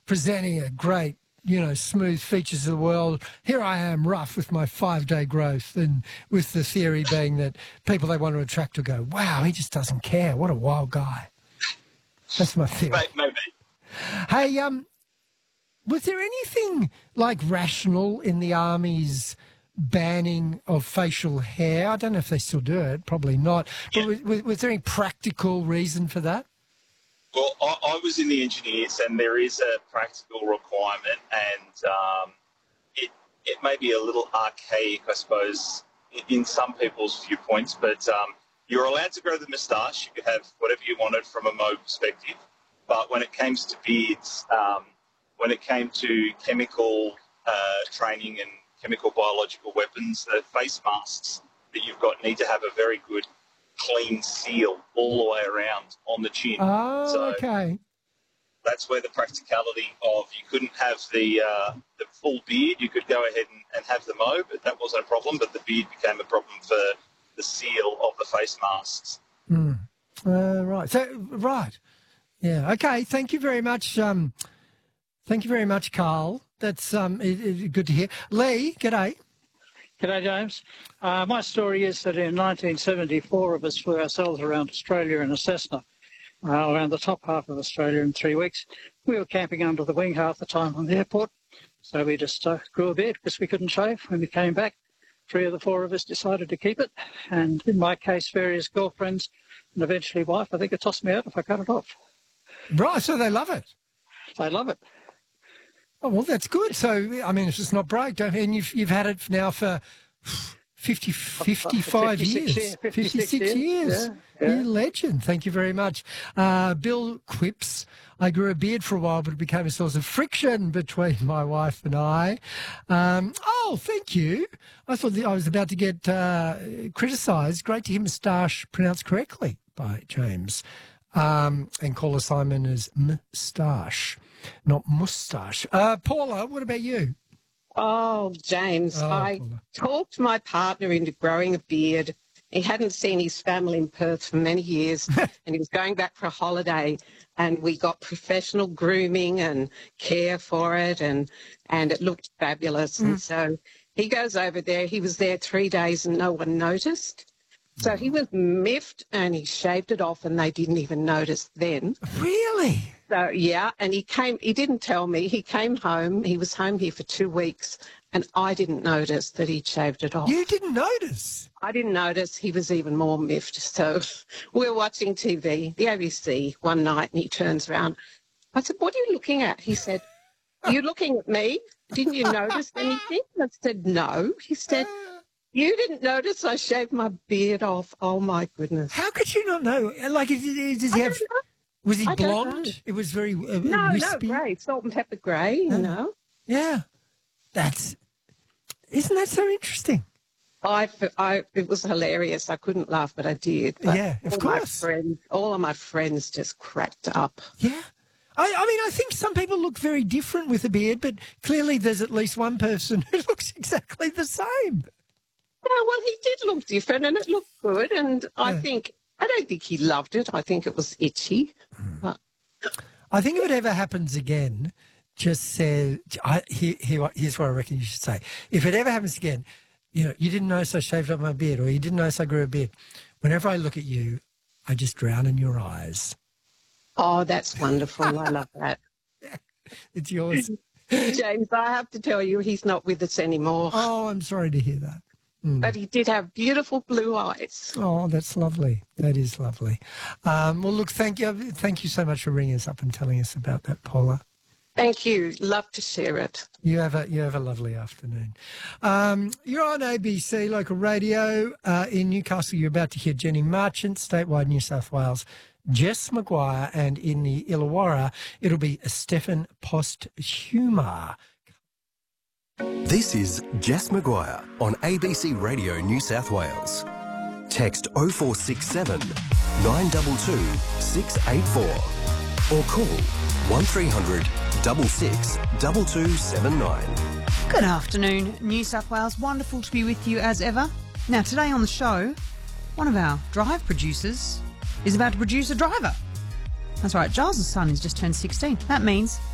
presenting a great, smooth features of the world. Here I am, rough with my 5-day growth, and with the theory being that people they want to attract will go, wow, he just doesn't care. What a wild guy. That's my theory. Maybe. Hey, was there anything like rational in the Army's banning of facial hair? I don't know if they still do it, probably not. Yeah. But was there any practical reason for that? Well, I was in the engineers, and there is a practical requirement, and it may be a little archaic, I suppose, in some people's viewpoints, but you're allowed to grow the moustache. You could have whatever you wanted from a Mo perspective, but when it came to beards, when it came to chemical training and chemical biological weapons, the face masks that you've got need to have a very good clean seal all the way around on the chin. Oh, so okay. That's where the practicality of you couldn't have the full beard. You could go ahead and have the Mo, but that wasn't a problem. But the beard became a problem for the seal of the face masks. Right. Right. Yeah. Okay. Thank you very much. Thank you very much, Carl. That's good to hear. Lee, g'day. G'day, James. My story is that in 1974 of us flew ourselves around Australia in a Cessna, around the top half of Australia in 3 weeks. We were camping under the wing half the time on the airport, so we just grew a beard because we couldn't shave. When we came back, 3 of the 4 of us decided to keep it, and in my case, various girlfriends and eventually wife, I think it tossed me out if I cut it off. Right, so they love it. They love it. Oh, well, that's good. So, I mean, it's just not break, and you've had it now for 55 years. 56 years. Yeah. You're a legend. Thank you very much. Bill quips, I grew a beard for a while, but it became a source of friction between my wife and I. Oh, thank you. I thought that I was about to get criticised. Great to hear moustache pronounced correctly by James. And caller Simon is moustache, not moustache. Paula, what about you? Oh, James, I talked my partner into growing a beard. He hadn't seen his family in Perth for many years, and he was going back for a holiday, and we got professional grooming and care for it, and it looked fabulous. And so he goes over there. He was there 3 days, and no one noticed. So he was miffed, and he shaved it off, and they didn't even notice then. Really? So, yeah, and he didn't tell me. He came home. He was home here for 2 weeks, and I didn't notice that he'd shaved it off. You didn't notice? I didn't notice. He was even more miffed. So we were watching TV, the ABC, one night, and he turns around. I said, what are you looking at? He said, are you looking at me? Didn't you notice anything? I said, no. He said, you didn't notice I shaved my beard off. Oh, my goodness. How could you not know? Like, does he have... Was he blonde? It was very wispy? No, grey. Salt and pepper grey, you know. Yeah. Isn't that so interesting? It was hilarious. I couldn't laugh, but I did. But yeah, of course. All of my friends just cracked up. Yeah. I mean, I think some people look very different with a beard, but clearly there's at least one person who looks exactly the same. Yeah, well, he did look different, and it looked good, and I don't think he loved it. I think it was itchy. But I think if it ever happens again, just say, here's what I reckon you should say. If it ever happens again, you didn't notice I shaved up my beard, or you didn't notice I grew a beard. Whenever I look at you, I just drown in your eyes. Oh, that's wonderful. I love that. It's yours. James, I have to tell you, he's not with us anymore. Oh, I'm sorry to hear that. But he did have beautiful blue eyes. Oh, that's lovely. That is lovely. Well, look, thank you. Thank you so much for ringing us up and telling us about that, Paula. Thank you. Love to share it. You have a lovely afternoon. You're on ABC Local Radio in Newcastle. You're about to hear Jenny Marchant, statewide New South Wales, Jess Maguire, and in the Illawarra, it'll be Stefan Posthumer. This is Jess Maguire on ABC Radio New South Wales. Text 0467 922 684 or call 1300 66 2279. Good afternoon, New South Wales. Wonderful to be with you as ever. Now, today on the show, one of our Drive producers is about to produce a driver. That's right, Giles' son has just turned 16. That means